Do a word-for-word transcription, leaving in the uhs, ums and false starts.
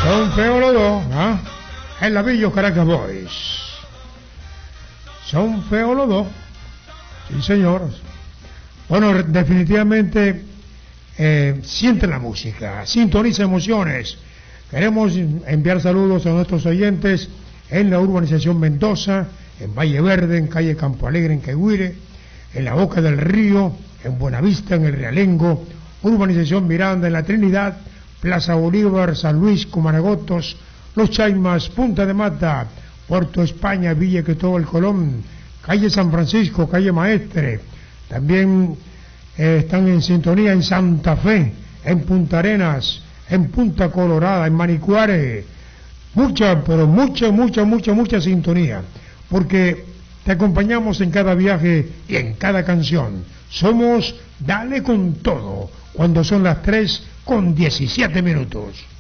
Son feos los dos, ¿ah? El Lavillo Caracas Boys. Son feos los dos. Sí, señor. Bueno, definitivamente eh, siente la música, sintoniza emociones. Queremos enviar saludos a nuestros oyentes en la urbanización Mendoza, en Valle Verde, en calle Campo Alegre, en Caiguire, en la Boca del Río, en Buenavista, en el Realengo, urbanización Miranda, en la Trinidad, Plaza Bolívar, San Luis, Cumanagotos, Los Chaimas, Punta de Mata, Puerto España, Villa Cristóbal Colón, calle San Francisco, calle Maestre. También eh, están en sintonía en Santa Fe, en Punta Arenas, en Punta Colorada, en Manicuare. Mucha, pero mucha, mucha, mucha, mucha sintonía, porque te acompañamos en cada viaje y en cada canción. Somos Dale con Todo, cuando son las tres con diecisiete minutos.